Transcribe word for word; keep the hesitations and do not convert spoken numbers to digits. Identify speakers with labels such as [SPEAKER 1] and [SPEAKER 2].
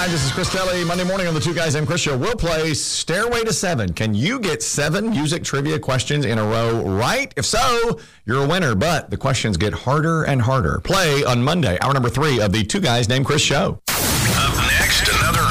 [SPEAKER 1] Hi, this is Chris Kelly. Monday morning on the Two Guys Named Chris Show. We'll play Stairway to Seven. Can you get seven music trivia questions in a row right? If so, you're a winner, but the questions get harder and harder. Play on Monday, hour number three of the Two Guys Named Chris Show.
[SPEAKER 2] Up next, another